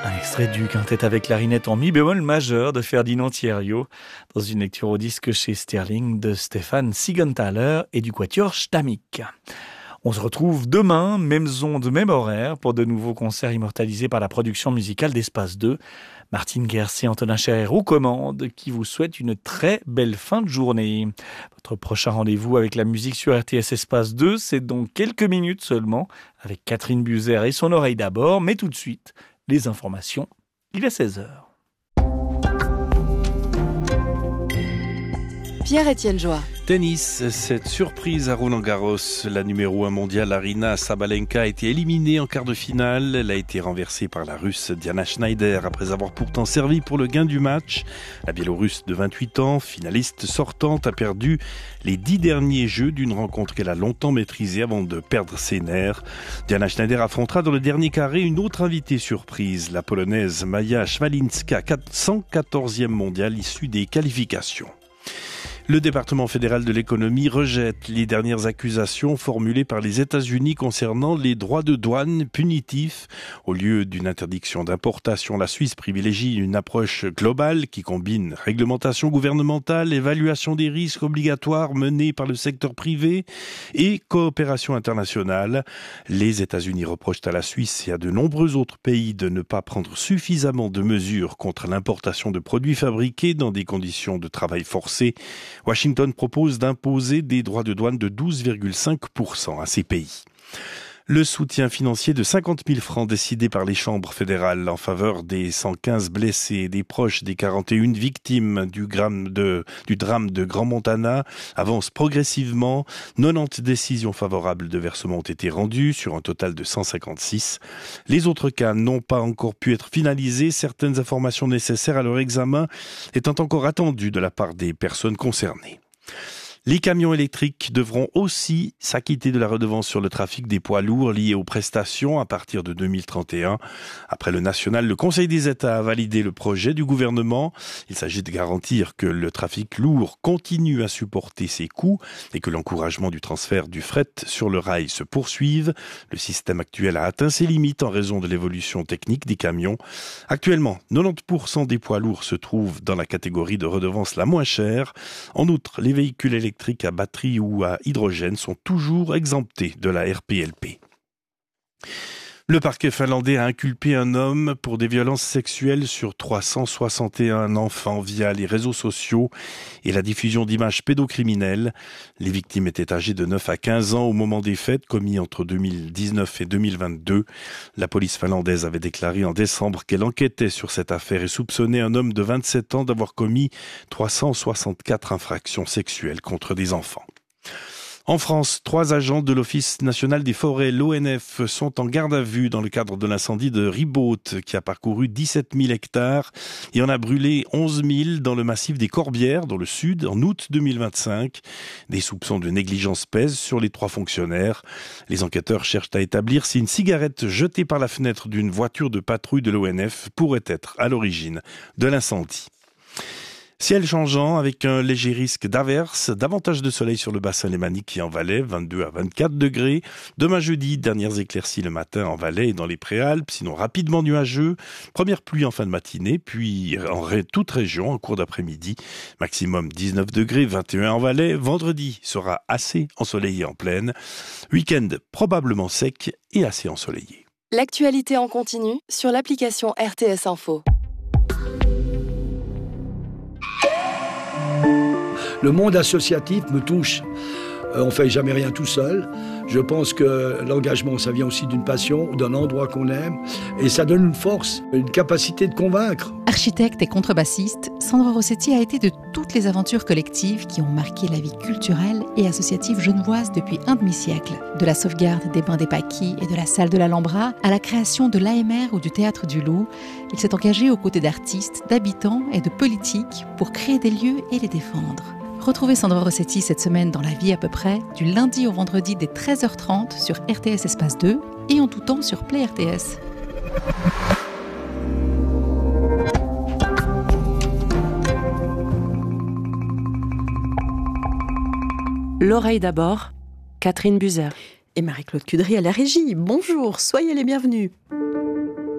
Un extrait du quintet avec clarinette en mi bémol majeur de Ferdinand Thierrot, dans une lecture au disque chez Sterling de Stéphane Siegenthaler et du quatuor Stammik. On se retrouve demain, mêmes ondes, même horaire, pour de nouveaux concerts immortalisés par la production musicale d'Espace 2. Martine Gers et Antonin Scherer aux commandes, qui vous souhaitent une très belle fin de journée. Votre prochain rendez-vous avec la musique sur RTS Espace 2, c'est dans quelques minutes seulement, avec Catherine Buzer et son oreille d'abord, mais tout de suite, les informations, il est 16h. Pierre-Étienne Joie. Tennis, cette surprise à Roland-Garros. La numéro 1 mondiale Aryna Sabalenka a été éliminée en quart de finale. Elle a été renversée par la Russe Diana Schneider après avoir pourtant servi pour le gain du match. La Biélorusse de 28 ans, finaliste sortante, a perdu les 10 derniers jeux d'une rencontre qu'elle a longtemps maîtrisée avant de perdre ses nerfs. Diana Schneider affrontera dans le dernier carré une autre invitée surprise, la Polonaise Maja Szwalinska, 114e mondiale issue des qualifications. Le département fédéral de l'économie rejette les dernières accusations formulées par les États-Unis concernant les droits de douane punitifs. Au lieu d'une interdiction d'importation, la Suisse privilégie une approche globale qui combine réglementation gouvernementale, évaluation des risques obligatoires menés par le secteur privé et coopération internationale. Les États-Unis reprochent à la Suisse et à de nombreux autres pays de ne pas prendre suffisamment de mesures contre l'importation de produits fabriqués dans des conditions de travail forcé. Washington propose d'imposer des droits de douane de 12,5% à ces pays. Le soutien financier de 50 000 francs décidé par les chambres fédérales en faveur des 115 blessés et des proches des 41 victimes du drame de Grand Montana avance progressivement. 90 décisions favorables de versement ont été rendues sur un total de 156. Les autres cas n'ont pas encore pu être finalisés. Certaines informations nécessaires à leur examen étant encore attendues de la part des personnes concernées. Les camions électriques devront aussi s'acquitter de la redevance sur le trafic des poids lourds liés aux prestations à partir de 2031. Après le national, le Conseil des États a validé le projet du gouvernement. Il s'agit de garantir que le trafic lourd continue à supporter ses coûts et que l'encouragement du transfert du fret sur le rail se poursuive. Le système actuel a atteint ses limites en raison de l'évolution technique des camions. Actuellement, 90% des poids lourds se trouvent dans la catégorie de redevance la moins chère. En outre, les véhicules électriques à batterie ou à hydrogène sont toujours exemptés de la RPLP. Le parquet finlandais a inculpé un homme pour des violences sexuelles sur 361 enfants via les réseaux sociaux et la diffusion d'images pédocriminelles. Les victimes étaient âgées de 9 à 15 ans au moment des faits commis entre 2019 et 2022. La police finlandaise avait déclaré en décembre qu'elle enquêtait sur cette affaire et soupçonnait un homme de 27 ans d'avoir commis 364 infractions sexuelles contre des enfants. En France, 3 agents de l'Office national des forêts, l'ONF, sont en garde à vue dans le cadre de l'incendie de Ribaute qui a parcouru 17 000 hectares et en a brûlé 11 000 dans le massif des Corbières, dans le sud, en août 2025. Des soupçons de négligence pèsent sur les 3 fonctionnaires. Les enquêteurs cherchent à établir si une cigarette jetée par la fenêtre d'une voiture de patrouille de l'ONF pourrait être à l'origine de l'incendie. Ciel changeant avec un léger risque d'averse, davantage de soleil sur le bassin lémanique et en Valais, 22 à 24 degrés. Demain jeudi, dernières éclaircies le matin en Valais et dans les Préalpes, sinon rapidement nuageux. Première pluie en fin de matinée, puis en toute région en cours d'après-midi. Maximum 19 degrés, 21 en Valais. Vendredi sera assez ensoleillé en plaine. Week-end probablement sec et assez ensoleillé. L'actualité en continu sur l'application RTS Info. Le monde associatif me touche. On ne fait jamais rien tout seul. Je pense que l'engagement, ça vient aussi d'une passion, d'un endroit qu'on aime. Et ça donne une force, une capacité de convaincre. Architecte et contrebassiste, Sandro Rossetti a été de toutes les aventures collectives qui ont marqué la vie culturelle et associative genevoise depuis un demi-siècle. De la sauvegarde des bains des Paquis et de la salle de l'Alhambra à la création de l'AMR ou du Théâtre du Loup, il s'est engagé aux côtés d'artistes, d'habitants et de politiques pour créer des lieux et les défendre. Retrouvez Sandro Rossetti cette semaine dans La Vie à peu près, du lundi au vendredi dès 13h30 sur RTS Espace 2 et en tout temps sur Play RTS. L'oreille d'abord, Catherine Buzer. Et Marie-Claude Cudry à la régie. Bonjour, soyez les bienvenus.